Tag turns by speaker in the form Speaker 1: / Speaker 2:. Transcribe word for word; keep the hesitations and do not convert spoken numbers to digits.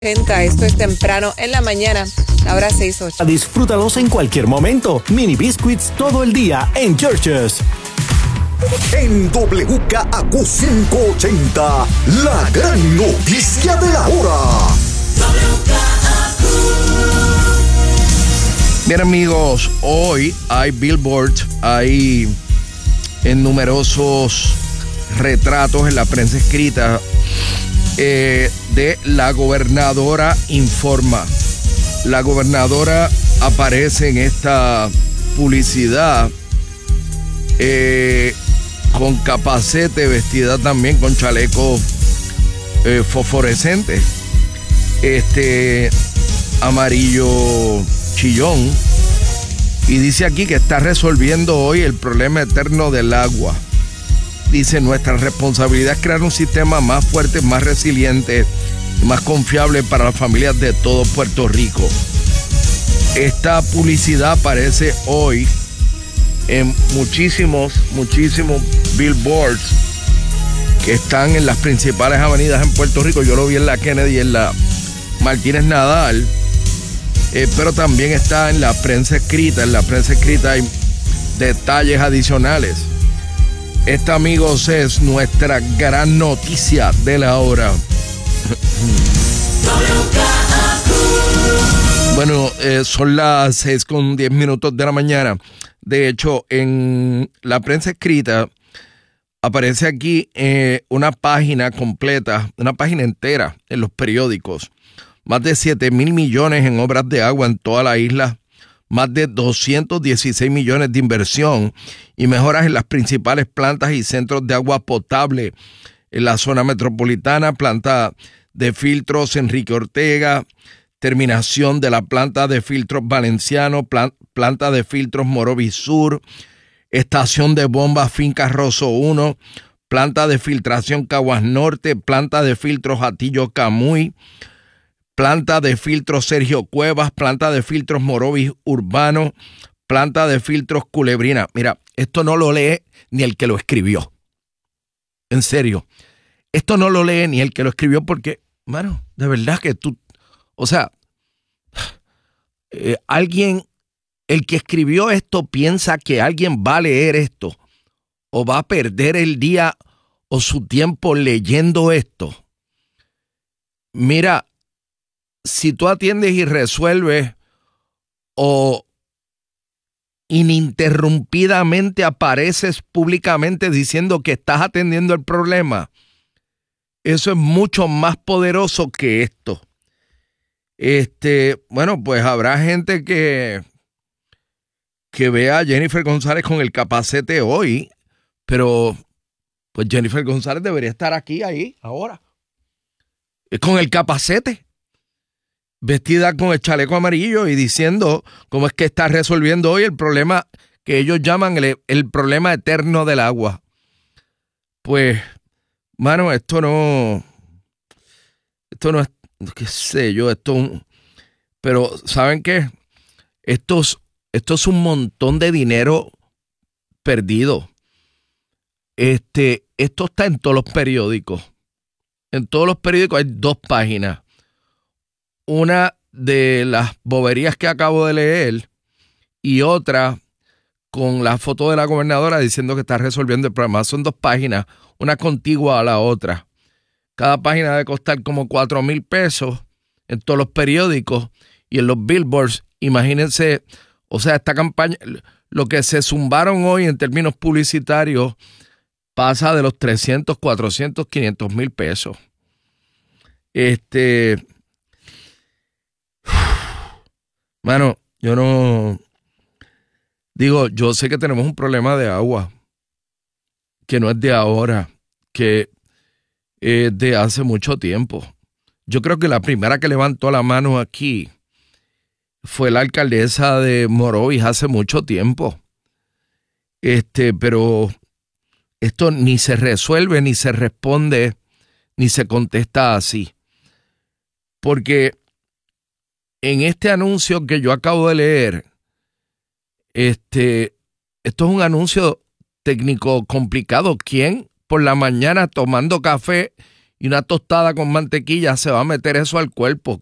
Speaker 1: Esto es temprano en la mañana, ahora seis ocho.
Speaker 2: Disfrútalos en cualquier momento. Mini Biscuits todo el día en Churches.
Speaker 3: En W K A Q quinientos ochenta, la gran noticia de la hora.
Speaker 4: Bien, amigos, hoy hay billboards, hay en numerosos retratos en la prensa escrita eh, de la gobernadora Informa. La gobernadora aparece en esta publicidad eh, con capacete, vestida también con chaleco eh, fosforescente, este amarillo chillón, y dice aquí que está resolviendo hoy el problema eterno del agua. Dice: nuestra responsabilidad es crear un sistema más fuerte, más resiliente y más confiable para las familias de todo Puerto Rico. Esta publicidad aparece hoy en muchísimos, muchísimos billboards que están en las principales avenidas en Puerto Rico. Yo lo vi en la Kennedy y en la Martínez Nadal, eh, pero también está en la prensa escrita. En la prensa escrita hay detalles adicionales. Esta, amigos, es nuestra gran noticia de la hora. Bueno, eh, son las seis con diez minutos de la mañana. De hecho, en la prensa escrita aparece aquí eh, una página completa, una página entera en los periódicos. Más de siete mil millones en obras de agua en toda la isla. Más de doscientos dieciséis millones de inversión y mejoras en las principales plantas y centros de agua potable en la zona metropolitana. Planta de filtros Enrique Ortega, terminación de la planta de filtros Valenciano, plan, planta de filtros Morovis Sur, estación de bombas Finca Rosso uno, planta de filtración Caguas Norte, planta de filtros Atillo Camuy, planta de filtros Sergio Cuevas, planta de filtros Morovis Urbano, planta de filtros Culebrina. Mira, esto no lo lee ni el que lo escribió. En serio. Esto no lo lee ni el que lo escribió porque, mano, de verdad que tú, o sea, eh, alguien, el que escribió esto piensa que alguien va a leer esto o va a perder el día o su tiempo leyendo esto. Mira, si tú atiendes y resuelves o ininterrumpidamente apareces públicamente diciendo que estás atendiendo el problema, eso es mucho más poderoso que esto. Este, bueno, pues habrá gente que, que vea a Jennifer González con el capacete hoy, pero pues Jennifer González debería estar aquí, ahí, ahora. Con el capacete, vestida con el chaleco amarillo y diciendo cómo es que está resolviendo hoy el problema que ellos llaman el, el problema eterno del agua. Pues, mano, esto no, esto no es, qué sé yo, esto, pero ¿saben qué? Esto es, esto es un montón de dinero perdido. Este, esto está en todos los periódicos. En todos los periódicos hay dos páginas. Una de las boberías que acabo de leer y otra con la foto de la gobernadora diciendo que está resolviendo el problema. Son dos páginas, una contigua a la otra. Cada página debe costar como cuatro mil pesos en todos los periódicos y en los billboards. Imagínense, o sea, esta campaña, lo que se zumbaron hoy en términos publicitarios pasa de los trescientos, cuatrocientos, quinientos mil pesos. Este... Mano, yo no... Digo, yo sé que tenemos un problema de agua, que no es de ahora, que es de hace mucho tiempo. Yo creo que la primera que levantó la mano aquí fue la alcaldesa de Morovis hace mucho tiempo. Este, pero esto ni se resuelve, ni se responde, ni se contesta así. Porque en este anuncio que yo acabo de leer, este, esto es un anuncio técnico complicado. ¿Quién por la mañana tomando café y una tostada con mantequilla, se va a meter eso al cuerpo.